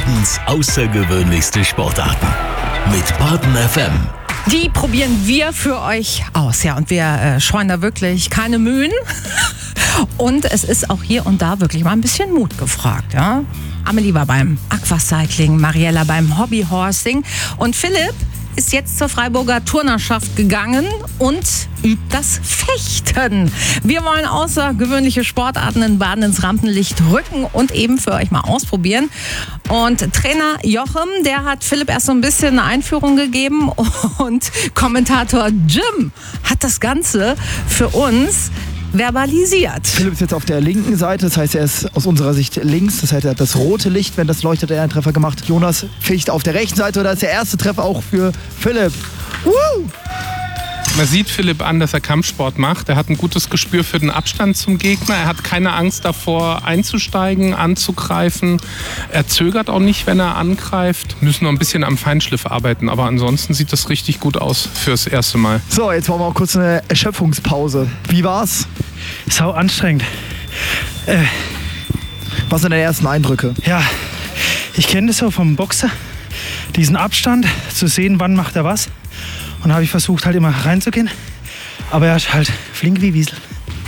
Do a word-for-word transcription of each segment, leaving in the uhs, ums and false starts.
Badens außergewöhnlichste Sportarten mit Baden F M. Die probieren wir für euch aus, ja, und wir äh, scheuen da wirklich keine Mühen. Und es ist auch hier und da wirklich mal ein bisschen Mut gefragt, ja. Amelie war beim Aquacycling, Mariella beim Hobbyhorsing und Philipp ist jetzt zur Freiburger Turnerschaft gegangen und übt das Fechten. Wir wollen außergewöhnliche Sportarten in Baden ins Rampenlicht rücken und eben für euch mal ausprobieren. Und Trainer Jochem, der hat Philipp erst so ein bisschen eine Einführung gegeben und Kommentator Jim hat das Ganze für uns verbalisiert. Philipp ist jetzt auf der linken Seite, das heißt, er ist aus unserer Sicht links, das heißt, er hat das rote Licht, wenn das leuchtet, er einen Treffer gemacht. Jonas ficht auf der rechten Seite, da ist der erste Treffer auch für Philipp. Woo! Man sieht Philipp an, dass er Kampfsport macht. Er hat ein gutes Gespür für den Abstand zum Gegner. Er hat keine Angst davor, einzusteigen, anzugreifen. Er zögert auch nicht, wenn er angreift. Müssen noch ein bisschen am Feinschliff arbeiten, aber ansonsten sieht das richtig gut aus fürs erste Mal. So, jetzt machen wir auch kurz eine Erschöpfungspause. Wie war's? Sau anstrengend. Äh, Was sind deine ersten Eindrücke? ja, ich kenne das so vom Boxer, diesen Abstand, zu sehen, wann macht er was. Und da habe ich versucht, halt immer reinzugehen. Aber er ist halt flink wie Wiesel.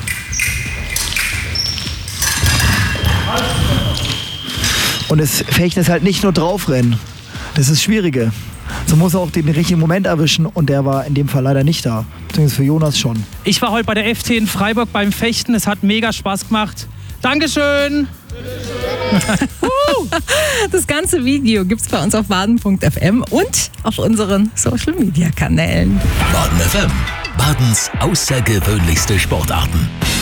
Und das Fechten ist halt nicht nur draufrennen. Das ist das Schwierige. So muss er auch den richtigen Moment erwischen und der war in dem Fall leider nicht da. Beziehungsweise für Jonas schon. Ich war heute bei der F T in Freiburg beim Fechten. Es hat mega Spaß gemacht. Dankeschön! Das ganze Video gibt's bei uns auf baden punkt f m und auf unseren Social-Media-Kanälen. Baden F M. Badens außergewöhnlichste Sportarten.